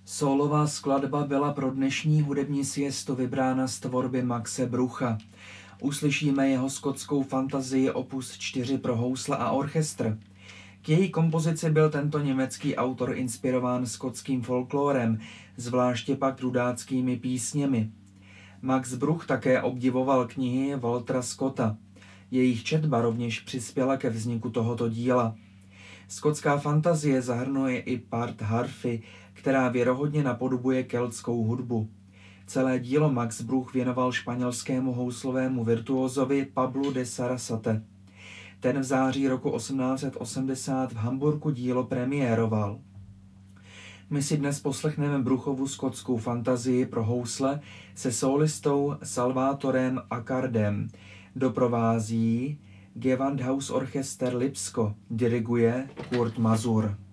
Sólová skladba byla pro dnešní hudební siestu vybrána z tvorby Maxe Brucha. Uslyšíme jeho skotskou fantazii opus 4 pro housle a orchestr. K její kompozici byl tento německý autor inspirován skotským folklórem, zvláště pak rudáckými písněmi. Max Bruch také obdivoval knihy Waltera Scotta. Jejich četba rovněž přispěla ke vzniku tohoto díla. Skotská fantazie zahrnuje i part harfy, která věrohodně napodobuje keltskou hudbu. Celé dílo Max Bruch věnoval španělskému houslovému virtuózovi Pablu de Sarasate. Ten v září roku 1880 v Hamburku dílo premiéroval. My si dnes poslechneme Bruchovu skotskou fantazii pro housle se sólistou Salvatorem Accardem. Doprovází Gewandhausorchester Lipsko, diriguje Kurt Masur.